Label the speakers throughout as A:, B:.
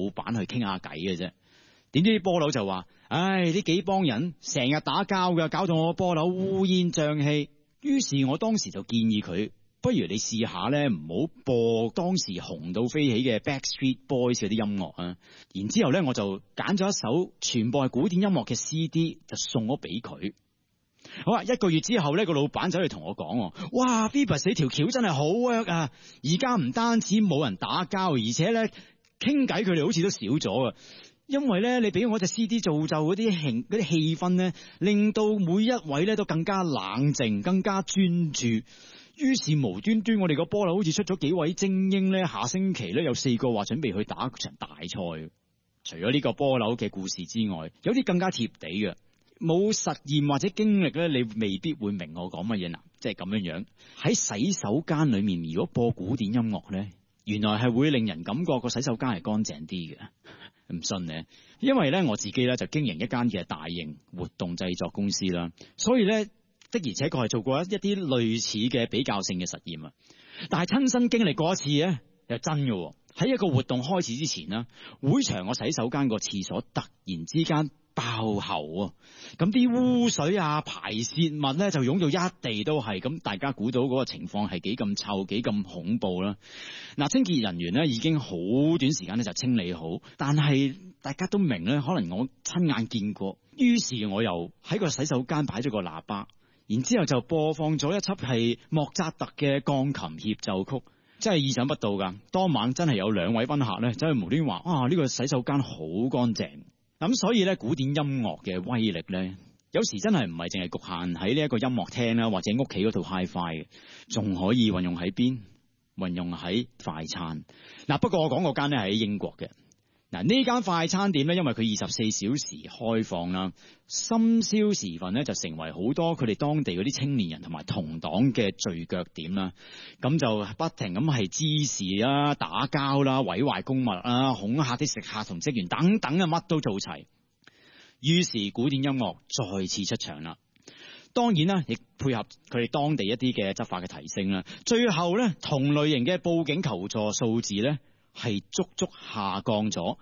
A: 闆去傾下偈嘅啫。點知啲波佬就話：唉，呢幾幫人成日打交㗎，搞到我波樓烏煙瘴氣。於是我當時就建議佢，不如你試下咧，唔好播當時紅到飛起嘅 Backstreet Boys 嗰啲音樂啊。然之後咧，我就揀咗一首全部係古典音樂嘅 CD，就送咗俾佢。好啊，1個月之後咧，個老闆走嚟同我講：哇 Phoebus 你條橋真係好 work 啊！而家唔單止冇人打交，而且咧傾偈佢哋好似都少咗啊！因為咧，你俾我隻 CD 造就嗰啲氣氛咧，令到每一位咧都更加冷靜、更加專注。於是無端端我哋個波樓好似出咗幾位精英咧，下星期咧有4個話準備去打場大賽。除咗呢個波樓嘅故事之外，有啲更加貼地嘅，冇實驗或者經歷咧，你未必會明我講乜嘢嗱。即係咁樣喺洗手間裏面，如果播古典音樂咧，原來係會令人感覺個洗手間係乾淨啲嘅。唔信咧，因為咧我自己咧就經營一間嘅大型活動製作公司啦，所以咧的而且確係做過一啲類似嘅比較性嘅實驗啊。但係親身經歷過一次咧，又真嘅。喺一個活動開始之前啦，會場個洗手間個廁所突然之間爆喉啊！咁啲污水啊、排泄物咧就湧到一地都係，咁大家估到嗰個情況係幾咁臭、幾咁恐怖啦。嗱，清潔人員咧已經好短時間咧就清理好，但係大家都明咧，可能我親眼見過，於是我又喺個洗手間擺咗個喇叭，然之後就播放咗一輯係莫扎特嘅鋼琴協奏曲。真係意想不到㗎！當晚真係有2位賓客咧，走去無端話：啊，呢個洗手間好乾淨。咁所以咧，古典音樂嘅威力咧，有時真係唔係淨係局限喺呢一個音樂廳啦，或者屋企嗰套 HiFi 嘅，仲可以運用喺邊？運用喺快餐。嗱，不過我講嗰間咧係喺英國嘅。嗱，呢間快餐店咧，因為佢24小時開放啦，深宵時分咧就成為好多佢哋當地嗰啲青年人同埋同黨嘅聚腳點啦。咁就不停咁係滋事啦、打交啦、毀壞公物啦、恐嚇啲食客同職員等等嘅，乜都做齊。於是古典音樂再次出場啦。當然啦，亦配合佢哋當地一啲嘅執法嘅提升啦。最後咧，同類型嘅報警求助數字咧，係足足下降咗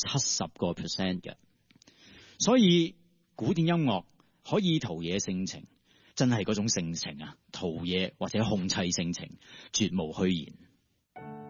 A: 70%嘅，所以古典音樂可以陶冶性情，真係嗰種性情啊，陶冶或者控制性情，絕無虛言。